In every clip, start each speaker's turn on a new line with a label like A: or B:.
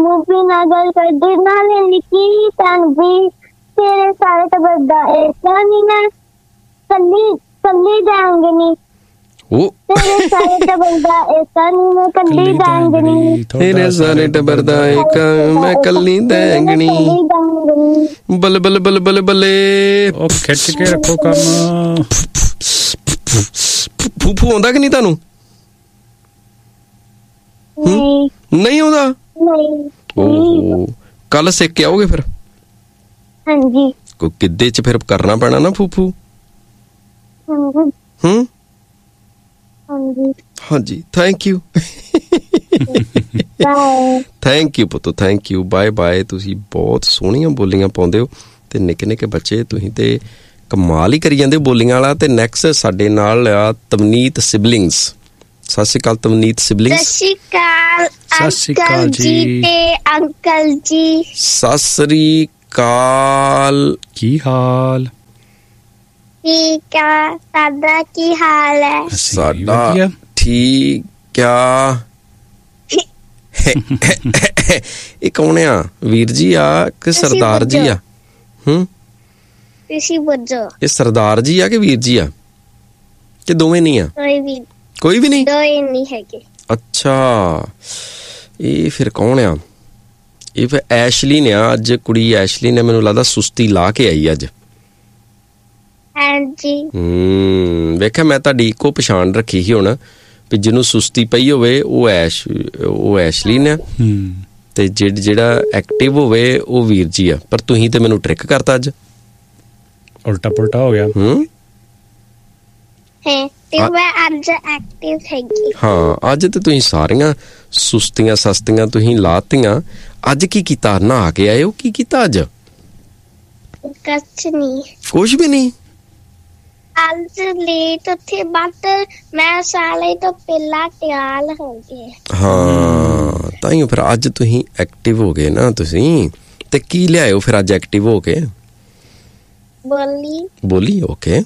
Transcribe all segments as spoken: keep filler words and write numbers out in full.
A: Movie ना गल कर दे नाले निकी तन भी तेरे सारे टब्बर दा ऐसा नहीं ना कल्ली कल्ली जाएंगे नहीं तेरे सारे टब्बर दा ऐसा नहीं मैं कल्ली जाएंगे नहीं
B: तेरे सारे टब्बर दा एक मैं कल्ली देंगनी बल्ले बल्ले बल्ले बल्ले बल्ले
C: ओ खिच के रखो काम
B: फूफू आंदा कि नहीं तानू
A: नहीं
B: नहीं आंदा
A: नहीं
B: कल सिख के आओगे फिर
A: हाँ जी
B: को किद्दे च फिर करना पैना ना फूफू
A: हम्म हाँ जी
B: हाँ जी thank you
A: bye
B: thank you पुੱਤ thank you bye bye ਤੁਸੀਂ ਬਹੁਤ ਸੋਹਣੀਆਂ ਬੋਲੀਆਂ ਪਾਉਂਦੇ ਹੋ ਤੇ ਨਿੱਕੇ ਨਿੱਕੇ ਬੱਚੇ ਤੁਸੀਂ ਤੇ ਕਮਾਲ ਹੀ ਕਰੀ ਜਾਂਦੇ ਬੋਲੀਆਂ ਵਾਲਾ ਤੇ ਨੈਕਸਟ ਸਾਡੇ ਨਾਲ ਆ ਤਵਨੀਤ ਸਿਬਲਿੰਗਸ ਸਤਿ ਸ਼੍ਰੀ ਅਕਾਲ ਤਵਨੀਤ ਸਿਬਲਿੰਗਸ
A: ਸਤਿ ਸ਼੍ਰੀ ਅਕਾਲ
C: ਸਤਿ ਸ਼੍ਰੀ ਅਕਾਲ ਜੀ
A: ਤੇ ਅੰਕਲ ਜੀ
B: ਸਤਿ ਸ਼੍ਰੀ ਅਕਾਲ
C: ਕੀ ਹਾਲ
A: ਠੀਕ ਆ ਸਾਡਾ ਕੀ ਹਾਲ ਹੈ
B: ਸਾਡਾ ਠੀਕ ਆ ਇਹ ਕੌਣ ਆ ਵੀਰ ਜੀ ਆ ਕਿ ਸਰਦਾਰ ਜੀ ਆ ਹੂੰ
A: ਤੁਸੀਂ ਬੋਲੋ
B: ਇਹ ਸਰਦਾਰ ਜੀ ਆ ਕਿ ਵੀਰ ਜੀ ਆ ਕਿ ਦੋਵੇਂ ਨਹੀਂ ਆ
A: ਕੋਈ ਵੀ
B: ਕੋਈ ਵੀ ਨਹੀਂ
A: ਦੋਏ ਨਹੀਂ ਹੈਗੇ
B: ਅੱਛਾ ਇਹ ਫਿਰ ਕੌਣ ਆ ਇਹ ਫਿਰ ਐਸ਼ਲੀ ਨੇ ਆ ਅੱਜ ਕੁੜੀ ਐਸ਼ਲੀ ਨੇ ਮੈਨੂੰ ਲੱਗਦਾ ਸੁਸਤੀ ਲਾ ਕੇ ਆਈ ਅੱਜ
A: ਹਾਂਜੀ
B: ਹੂੰ ਵੇਖਿਆ ਮੈਂ ਤੁਹਾਡੀ ਇੱਕੋ ਪਛਾਣ ਰੱਖੀ ਸੀ ਹੁਣ ਵੀ ਜਿਹਨੂੰ ਸੁਸਤੀ ਪਈ ਹੋਵੇ ਉਹ ਐਸ਼ ਉਹ ਐਸ਼ਲੀ ਨੇ ਤੇ ਜਿਹੜਾ ਐਕਟਿਵ ਹੋਵੇ ਉਹ ਵੀਰ ਜੀ ਆ ਪਰ ਤੁਸੀਂ ਤੇ ਮੈਨੂੰ ਟ੍ਰਿਕ ਕਰਤਾ ਅੱਜ
C: ਉਲਟਾ ਪੁਲਟਾ ਹੋ ਗਿਆ
B: ਹੂੰ
A: ਹੈ ਤੇ ਮੈਂ ਅੱਜ ਐਕਟਿਵ ਹੈਗੀ
B: ਹਾਂ ਅੱਜ ਤੇ ਤੁਸੀਂ ਸਾਰੀਆਂ ਸੁਸਤੀਆਂ ਸਸਤੀਆਂ ਤੁਸੀਂ ਲਾਤੀਆਂ ਅੱਜ ਕੀ ਕੀਤਾ ਨਹਾ ਕੇ ਆਏ ਹੋ ਕੀ ਕੀਤਾ ਅੱਜ
A: ਕੁਛ ਨਹੀਂ
B: ਕੁਛ ਵੀ ਨਹੀਂ
A: ਅੱਜ ਲੇਟ ਉੱਥੇ ਬਟ ਮੈਂ ਸਾਲੇ ਤੋਂ ਪਹਿਲਾਂ ਤਿਆਰ ਹੋ ਗਏ
B: ਹਾਂ ਤਾਂ ਹੀ ਫਿਰ ਅੱਜ ਤੁਸੀਂ ਐਕਟਿਵ ਹੋ ਗਏ ਨਾ ਤੁਸੀਂ ਤੇ ਕੀ ਲਿਆਇਓ ਫਿਰ ਅੱਜ ਐਕਟਿਵ ਹੋ ਕੇ
A: ਬੋਲੀ
B: ਬੋਲੀ ਓਕੇ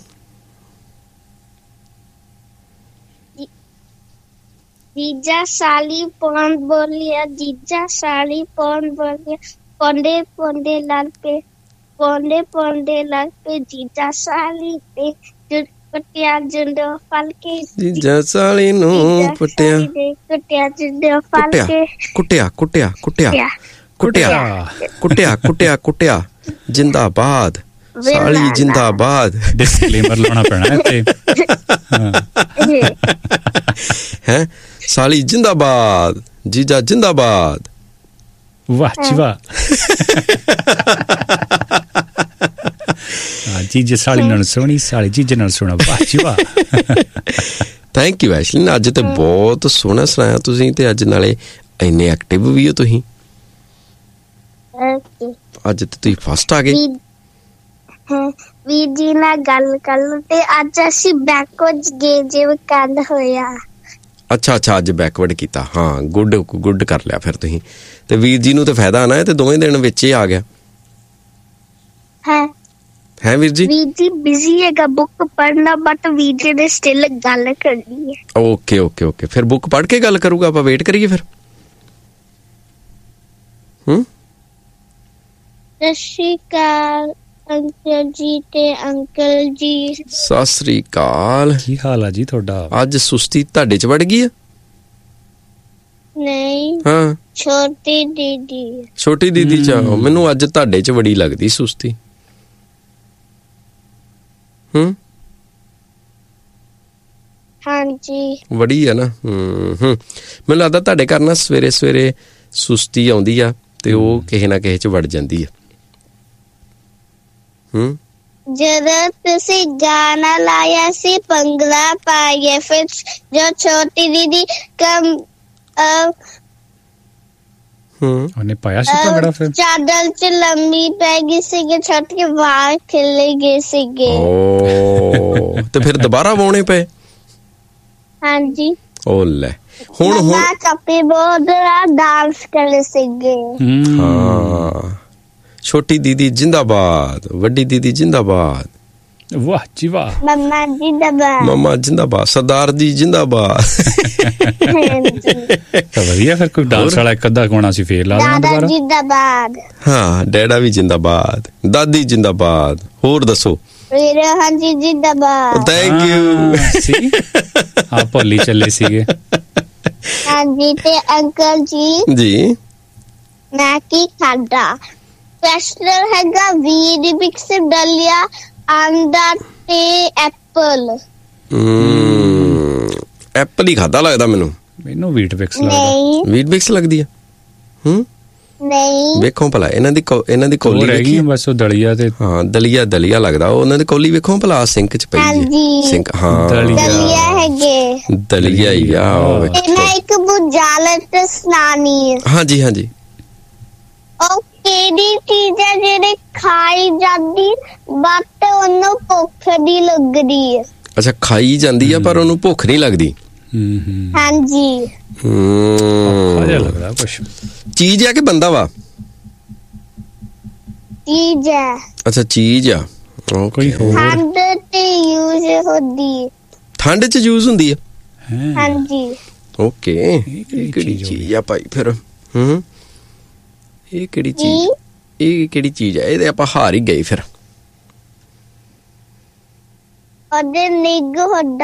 A: ਜੀਜਾ ਸਾਲੀ ਪੌਣ ਬੋਲਿਆ ਜੀਜਾ ਸਾਲੀ ਪੌਣ ਬੋਲਿਆ ਪੌਂਦੇ ਪੌਂਦੇ ਲੜ ਪੇ ਪੌਂਦੇ ਪੌਂਦੇ ਲੜ ਪੇ ਜੀਜਾ ਸਾਲੀ ਤੇ ਕੁੱਟਿਆ ਜੁੰਡੋ ਫਲ ਕੇ
B: ਜੀਜਾ ਸਾਲੀ ਨੂੰ ਕੁੱਟਿਆ
A: ਕੁੱਟਿਆ ਜੁੰਡੋ ਫਲ ਕੇ
B: ਕੁੱਟਿਆ ਕੁੱਟਿਆ ਕੁੱਟਿਆ ਕੁੱਟਿਆ ਕੁੱਟਿਆ ਕੁੱਟਿਆ ਕੁੱਟਿਆ ਜਿੰਦਾਬਾਦ ਸਾਲੀ ਜਿੰਦਾਬਾਦ
C: ਡਿਸਕਲੇਮਰ ਲਾਉਣਾ ਪੈਣਾ ਤੇ
B: ਹੈ ਸਾਲੀ ਜਿੰਦਾਬਾਦ ਜੀਜਾ ਜਿੰਦਾਬਾਦ
C: ਵਾਹ ਜੀ ਵਾਹ ਜੀਜੇ ਸਾਲੀ ਨਾਲ ਸੋਹਣੀ ਸਾਲੀ ਜੀਜੇ ਨਾਲ ਸੋਹਣਾ ਵਾਹ ਜੀ ਵਾਹ
B: ਥੈਂਕ ਯੂ ਐਸ਼ਲੀ ਅੱਜ ਤੇ ਬਹੁਤ ਸੋਹਣਾ ਸੁਣਾਇਆ ਤੁਸੀਂ ਤੇ ਅੱਜ ਨਾਲੇ ਇੰਨੇ ਐਕਟਿਵ ਵੀ ਹੋ ਤੁਸੀਂ ਅੱਜ ਤੇ ਤੁਸੀਂ ਫਸਟ ਆ ਗਏ
A: ਵੀਰ ਜੀ ਨਾਲ ਗੱਲ ਕਰ ਤੇ ਅੱਜ ਅਸੀਂ ਬੈਕਵਰਡ ਗਏ ਜਿਵੇਂ ਕੱਲ ਹੋਇਆ
B: ਅੱਛਾ ਅੱਛਾ ਅੱਜ ਬੈਕਵਰਡ ਕੀਤਾ ਹਾਂ ਗੁੱਡ ਗੁੱਡ ਕਰ ਲਿਆ ਫਿਰ ਤੁਸੀਂ ਤੇ ਵੀਰ ਜੀ ਨੂੰ ਤਾਂ ਫਾਇਦਾ ਨਾ ਤੇ ਦੋਵੇਂ ਦਿਨ ਵਿੱਚ ਹੀ ਆ ਗਿਆ
A: ਹੈ
B: ਹੈ ਵੀਰ ਜੀ
A: ਵੀਰ ਜੀ ਬਿਜ਼ੀ ਹੈਗਾ ਬੁੱਕ ਪੜ੍ਹਨਾ ਬਟ ਵੀਰ ਜੀ ਨੇ ਸਟਿਲ ਗੱਲ ਕਰਨੀ ਹੈ
B: ਓਕੇ ਓਕੇ ਓਕੇ ਫਿਰ ਬੁੱਕ ਪੜ੍ਹ ਕੇ ਗੱਲ ਕਰੂਗਾ ਆਪਾਂ ਵੇਟ ਕਰੀਏ ਫਿਰ ਹੂੰ
A: ਸਤਿ ਸ਼੍ਰੀ ਅਕਾਲ ਅੰਕਲ ਜੀ ਤੇ ਅੰਕਲ ਜੀ
B: ਸਤਿ ਸ਼੍ਰੀ ਅਕਾਲ
C: ਕੀ ਹਾਲ ਆ ਜੀ ਤੁਹਾਡਾ
B: ਅੱਜ ਸੁਸਤੀ ਤੁਹਾਡੇ ਚ ਵੜ ਗਈ ਆ
A: ਨਹੀਂ
B: ਹਾਂ
A: ਛੋਟੀ ਦੀਦੀ
B: ਛੋਟੀ ਦੀਦੀ ਚ ਮੈਨੂੰ ਅੱਜ ਤੁਹਾਡੇ ਚ ਬੜੀ ਲੱਗਦੀ ਸੁਸਤੀ ਹੂੰ
A: ਹਾਂਜੀ
B: ਵੜੀ ਆ ਨਾ ਹੂੰ ਹੂੰ ਮੈਨੂੰ ਲੱਗਦਾ ਤੁਹਾਡੇ ਘਰ ਨਾ ਸਵੇਰੇ ਸਵੇਰੇ ਸੁਸਤੀ ਆਉਂਦੀ ਆ ਤੇ ਉਹ ਕਿਸੇ ਨਾ ਕਿਸੇ ਚ ਵੜ ਜਾਂਦੀ ਆ ਹੂੰ
A: ਜਦੋਂ ਤੁਸੀਂ ਗਾਣਾ ਲਾਇਆ ਸੀ ਭੰਗੜਾ ਪਾਇਆ ਫਿਰ ਜੋ ਛੋਟੀ ਦੀਦੀ ਕਮ
B: ਹੂੰ
C: ਉਹਨੇ ਪਾਇਆ ਸੀ ਭੰਗੜਾ ਫਿਰ
A: ਚਾਦਰ ਚ ਲੰਮੀ ਪੈ ਗਈ ਸੀਗੀ ਛੱਟ ਕੇ ਵਾਲ ਖਿਲੇ ਗਏ ਸੀਗੇ
B: ਓ ਤੇ ਫਿਰ ਦੁਬਾਰਾ ਵਾਉਣੇ ਪਏ
A: ਹਾਂਜੀ
B: ਓ ਲੈ ਹੁਣ ਹੁਣ
A: ਕੱਪੇ ਬੋਦਰਾ ਡਾਂਸ ਕਰ ਸੀਗੇ
B: ਹਾਂ ਛੋਟੀ ਦੀਦੀ ਜਿੰਦਾਬਾਦ ਵੱਡੀ ਦੀਦੀ ਜਿੰਦਾਬਾਦ
C: ਵਾਹ ਜੀ ਵਾਹ।
A: ਮੰਮਾ ਜਿੰਦਾਬਾਦ।
B: ਮਮਾ ਜਿੰਦਾਬਾਦ। ਸਰਦਾਰ ਜੀ ਜਿੰਦਾਬਾਦ।
C: ਤਾਂ ਵਧੀਆ, ਫਿਰ ਕੋਈ ਡਾਂਸ ਵਾਲਾ ਇੱਕ ਅੱਧਾ ਗਾਣਾ ਸੀ ਫੇਰ ਲਾ ਦੇਣਾ
A: ਦਾਦਾ
C: ਦੁਬਾਰਾ।
A: ਜਿੰਦਾਬਾਦ।
B: ਹਾਂ, ਡੈਡਾ ਵੀ ਜਿੰਦਾਬਾਦ, ਦਾਦੀ ਜਿੰਦਾਬਾਦ। ਹੋਰ ਦੱਸੋ?
A: ਵੀਰੇ ਹਾਂਜੀ ਜਿੰਦਾਬਾਦ।
B: Thank you.
C: ਸੀ ਆ ਭੁੱਲ ਹੀ ਚੱਲੇ ਸੀਗੇ।
A: ਹਾਂਜੀ ਤੇ ਅੰਕਲ ਜੀ
B: ਜੀ
A: ਮੈਂ ਕੀ ਖਾਦਾ? ਸਪੈਸ਼ਲ ਹੈਗਾ ਵੀਡ ਮਿਕਸ ਦਲੀਆ, ਆਂਡਾ ਤੇ ਐਪਲ।
B: ਐਪਲ ਹੀ ਖਾਦਾ ਲੱਗਦਾ ਮੈਨੂੰ।
C: ਮੈਨੂੰ ਵੀਟ ਫਿਕਸ ਲੱਗਦਾ।
A: ਨਹੀਂ
B: ਵੀਟ ਮਿਕਸ ਲੱਗਦੀ ਆ। ਹੂੰ
A: ਨਹੀਂ
B: ਵੇਖੋ ਭਲਾ ਇਹਨਾਂ ਦੀ ਕੌ- ਇਹਨਾਂ ਦੀ
C: ਕੋਲੀ
B: ਕੌਲੀ
C: ਰਹਿ ਗਈ
B: ਵੇਖੀ।
C: ਬਸ ਉਹ ਦਲੀਆ ਤੇ
B: ਹਾਂ, ਦਲੀਆ ਦਲੀਆ ਲੱਗਦਾ। ਉਹਨਾਂ ਦੀ ਕੌਲੀ ਵੇਖੋ ਭਲਾ, ਸਿੰਕ ਚ ਪਈ ਹੈ।
A: ਹਾਂਜੀ।
B: ਸਿੰਕ ਹਾਂ,
C: ਦਲੀਆ।
A: ਦਲੀਆ ਹੈਗੇ।
B: ਦਲੀਆ ਹੀ ਆ ਉਹ
A: ਤੇ
B: ਵੇਖੋ।
A: ਮੈਂ ਇੱਕ ਬੁਝਾਰਤ ਸੁਣਾਉਣੀ ਹੈ।
B: ਹਾਂਜੀ ਹਾਂਜੀ।
A: ਉਹ ਕਿਹੜੀ ਚੀਜ਼ ਹੈ ਜਿਹੜੀ ਖਾਈ ਜਾਂਦੀ ਬਟ ਉਹਨੂੰ ਭੁੱਖ ਨਹੀਂ ਲੱਗਦੀ ਹੈ?
B: ਅੱਛਾ, ਖਾਈ ਜਾਂਦੀ ਆ ਪਰ ਉਹਨੂੰ ਭੁੱਖ ਨਹੀਂ ਲੱਗਦੀ।
C: ਹੂੰ ਹੂੰ
A: ਹਾਂਜੀ
B: ਹੂੰ
C: ਖਾਜਾ ਲੱਗਦਾ ਕੁਛ।
B: ਚੀਜ਼ ਆ ਕਿ ਬੰਦਾ ਵਾ?
A: ਚੀਜ਼ ਹੈ।
B: ਅੱਛਾ, ਚੀਜ਼ ਆ।
C: ਕੋਈ ਹੋਰ
A: ਠੰਡ ਤੇ ਯੂਜ਼ ਹੁੰਦੀ ਹੈ।
B: ਠੰਡ ਚ ਯੂਜ਼ ਹੁੰਦੀ ਆ।
C: ਹੈ?
A: ਹਾਂਜੀ
B: ਓਕੇ,
C: ਇਹ ਕਿਹੜੀ
B: ਇਹ ਕਿਹੜੀ
C: ਚੀਜ਼ ਹੋ
B: ਚੀਜ਼ ਆ ਭਾਈ ਫਿਰ? ਹੂੰ ਇਹ ਕਿਹੜੀ
A: ਕੀ?
B: ਚੀਜ਼? ਇਹ ਕਿਹੜੀ ਚੀਜ਼ ਆ? ਇਹਦੇ ਆਪਾਂ ਹਾਰ ਹੀ ਗਏ ਫਿਰ।
A: ਉਹਦੇ ਨਿੱਘ ਹੁੰਦਾ